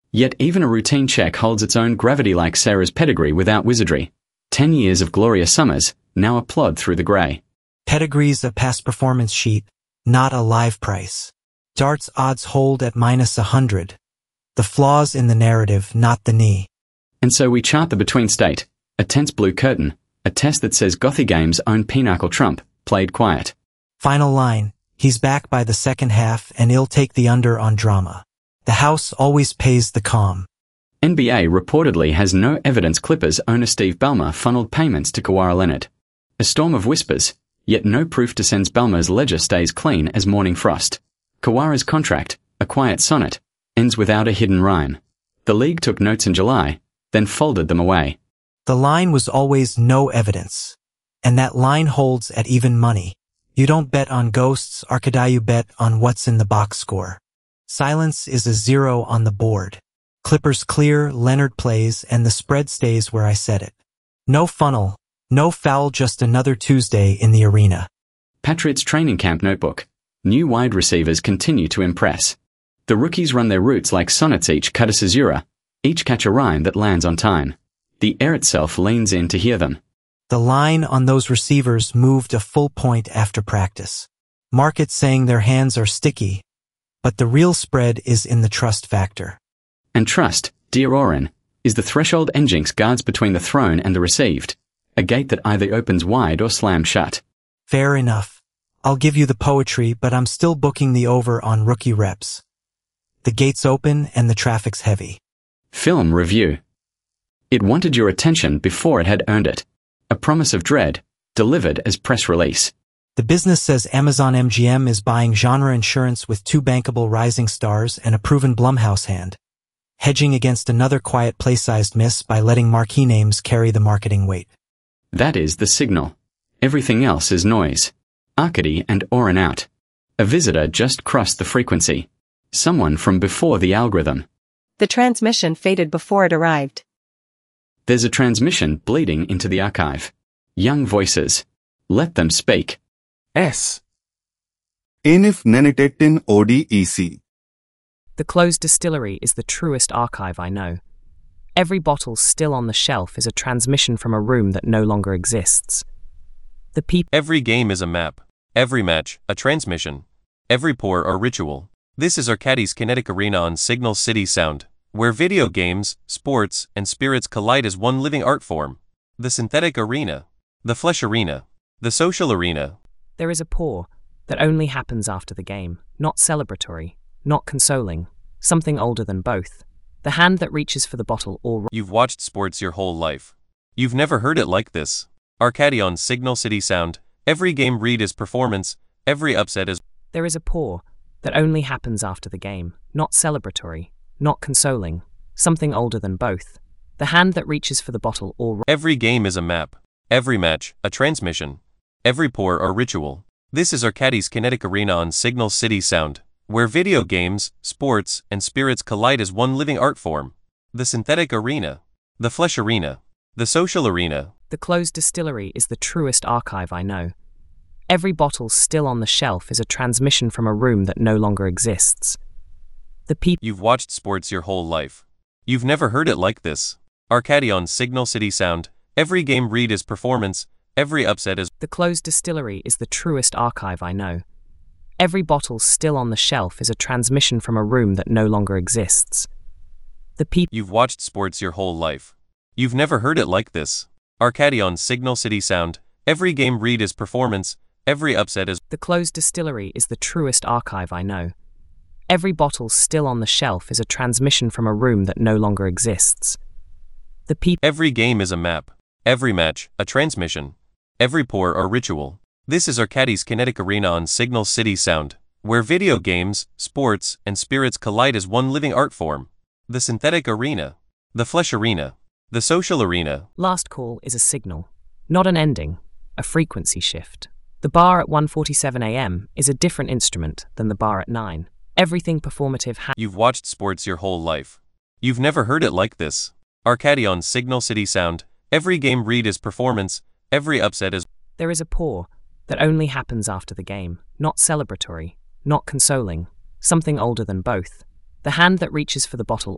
Yet even a routine check holds its own gravity like Sarah's pedigree without wizardry. 10 years of glorious summers, now a plod through the grey. Pedigree's a past performance sheet, not a live price. Darts odds hold at -100. The flaws in the narrative, not the knee. And so we chart the between state, a tense blue curtain, a test that says Gothy Games' own pinnacle trump, played quiet. Final line, he's back by the second half and he'll take the under on drama. The house always pays the calm. NBA reportedly has no evidence Clippers owner Steve Ballmer funneled payments to Kawhi Leonard. A storm of whispers, yet no proof descends Ballmer's ledger stays clean as morning frost. Kawhi's contract, a quiet sonnet, ends without a hidden rhyme. The league took notes in July, then folded them away. The line was always no evidence. And that line holds at even money. You don't bet on ghosts, Arcadi, you bet on what's in the box score. Silence is a 0 on the board. Clippers clear, Leonard plays, and the spread stays where I said it. No funnel, no foul, just another Tuesday in the arena. Patriots training camp notebook. New wide receivers continue to impress. The rookies run their routes like sonnets, each cut a caesura, each catch a rhyme that lands on time. The air itself leans in to hear them. The line on those receivers moved a full point after practice. Market saying their hands are sticky, but the real spread is in the trust factor. And trust, dear Oren, is the threshold Njinx guards between the throne and the received, a gate that either opens wide or slams shut. Fair enough. I'll give you the poetry, but I'm still booking the over on rookie reps. The gate's open and the traffic's heavy. Film review. It wanted your attention before it had earned it. A promise of dread, delivered as press release. The business says Amazon MGM is buying genre insurance with 2 bankable rising stars and a proven Blumhouse hand, hedging against another quiet play-sized miss by letting marquee names carry the marketing weight. That is the signal. Everything else is noise. Arcady and Oren out. A visitor just crossed the frequency. Someone from before the algorithm. The transmission faded before it arrived. There's a transmission bleeding into the archive. Young voices. Let them speak. S. Enif Nenitetin ODEC. The closed distillery is the truest archive I know. Every bottle still on the shelf is a transmission from a room that no longer exists. The people. Every game is a map. Every match, a transmission. Every pour, a ritual. This is Arcadi's Kinetic Arena on Signal City Sound, where video games, sports, and spirits collide as one living art form. The synthetic arena. The flesh arena. The social arena. There is a pour that only happens after the game, not celebratory, not consoling, something older than both. The hand that reaches for the bottle or... You've watched sports your whole life. You've never heard it like this. Arcadi on Signal City Sound. Every game read is performance, every upset is... There is a pour that only happens after the game, not celebratory, not consoling, something older than both. The hand that reaches for the bottle or... Every game is a map. Every match, a transmission. Every pour, a ritual. This is Arcadi's Kinetic Arena on Signal City Sound, where video games, sports, and spirits collide as one living art form. The synthetic arena. The flesh arena. The social arena. The closed distillery is the truest archive I know. Every bottle still on the shelf is a transmission from a room that no longer exists. The people. You've watched sports your whole life. You've never heard it like this. Arcadi on Signal City Sound. Every game read is performance, every upset is... The closed distillery is the truest archive I know. Every bottle still on the shelf is a transmission from a room that no longer exists. The people. You've watched sports your whole life. You've never heard it like this. Arcadi on Signal City Sound. Every game read is performance, every upset is... The closed distillery is the truest archive I know. Every bottle still on the shelf is a transmission from a room that no longer exists. The people. Every game is a map. Every match, a transmission. Every pour, a ritual. This is Arcadi's Kinetic Arena on Signal City Sound, where video games, sports, and spirits collide as one living art form. The synthetic arena. The flesh arena. The social arena. Last call is a signal, not an ending, a frequency shift. The bar at 1:47 a.m. is a different instrument than the bar at 9. Everything performative You've watched sports your whole life. You've never heard it like this. Arcadi on Signal City Sound. Every game read is performance, every upset is... There is a pour that only happens after the game, not celebratory, not consoling, something older than both. The hand that reaches for the bottle